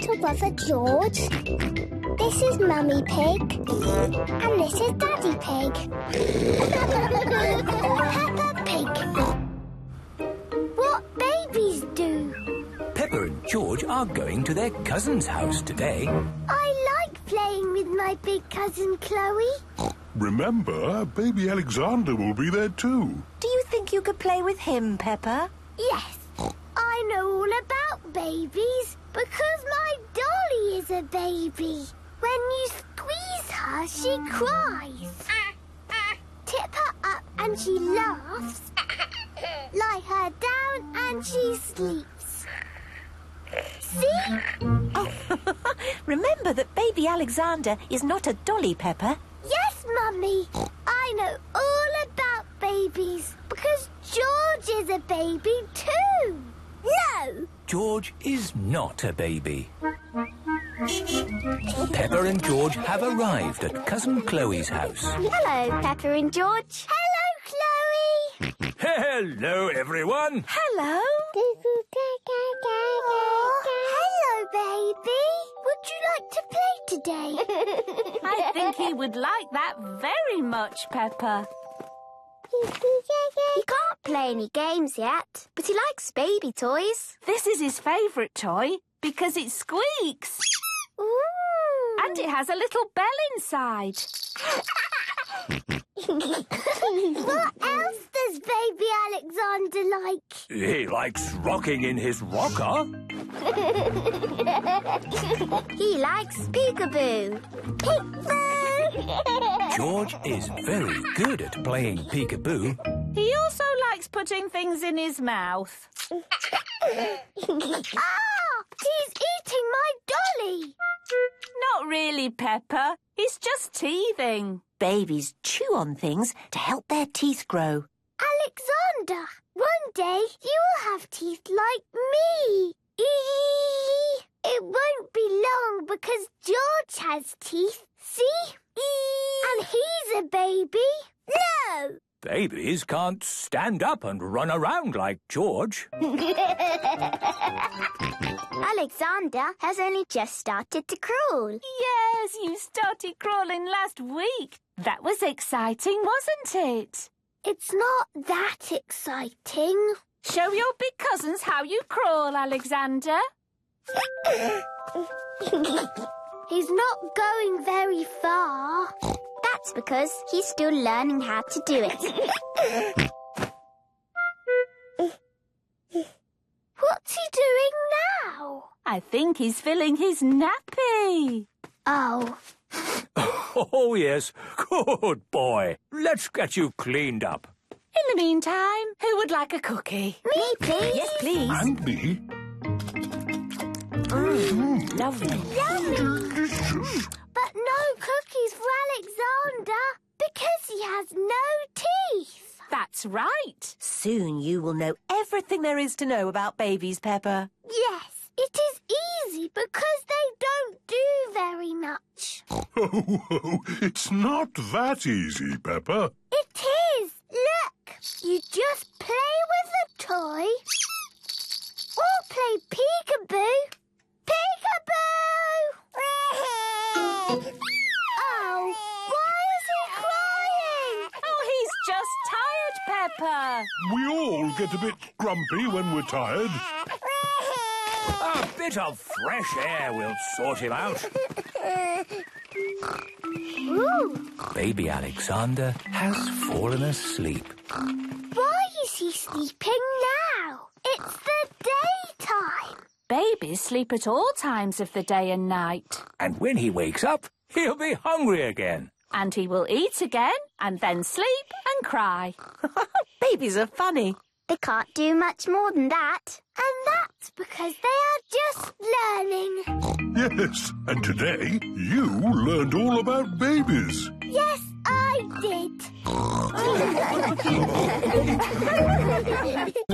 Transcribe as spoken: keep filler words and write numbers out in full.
little brother George. This is Mummy Pig. And this is Daddy Pig. Peppa Pig. What babies do? Peppa and George are going to their cousin's house today. I like playing with my big cousin Chloe. Remember, baby Alexander will be there too. Do you think you could play with him, Peppa? Yes, I know all about babies because my dolly is a baby. When you squeeze her, she cries. Tip her up and she laughs. Lie her down and she sleeps. See? Oh, remember that baby Alexander is not a dolly, Peppa. Yes, Mummy. I know all about babies because George is a baby too. No! George is not a baby. Peppa and George have arrived at Cousin Chloe's house. Hello, Peppa and George. Hello, Chloe. Hello, everyone. Hello. Oh, hello, baby. Would you like to play today? I think he would like that very much, Peppa. He can't play any games yet, but he likes baby toys. This is his favourite toy because it squeaks. Ooh. And it has a little bell inside. What else does baby Alexander like? He likes rocking in his rocker. He likes peekaboo. Peekaboo! George is very good at playing peekaboo. He also likes putting things in his mouth. Ah! He's eating my dolly! Not really, Peppa. He's just teething. Babies chew on things to help their teeth grow. Alexander, one day you will have teeth like me. Eee! It won't be long because George has teeth. See? Eee! And he's a baby. No! Babies can't stand up and run around like George. Alexander has only just started to crawl. Yes, you started crawling last week. That was exciting, wasn't it? It's not that exciting. Show your big cousins how you crawl, Alexander. He's not going very far. That's because he's still learning how to do it. What's he doing now? I think he's filling his nappy. Oh. Oh, yes. Good boy. Let's get you cleaned up. In the meantime, who would like a cookie? Me, please. Yes, please. And me. Mm, lovely. Delicious. But no cookies for Alexander because he has no teeth. That's right. Soon you will know everything there is to know about babies, Peppa. Yes, it is easy because they don't do very much. Oh, oh, it's not that easy, Peppa. It is. Look, you just play with the toy or play peekaboo. Peekaboo! Oh, why is he crying? Oh, he's just tired, Peppa. We all get a bit grumpy when we're tired. A bit of fresh air will sort him out. Ooh, Baby Alexander has fallen asleep. why is he sleeping now? It's the daytime. Babies sleep at all times of the day and night. And when he wakes up, he'll be hungry again. And he will eat again and then sleep and cry. Babies are funny. They can't do much more than that. And that's because they are just learning. Yes, and today you learned all about babies. Yes, I did.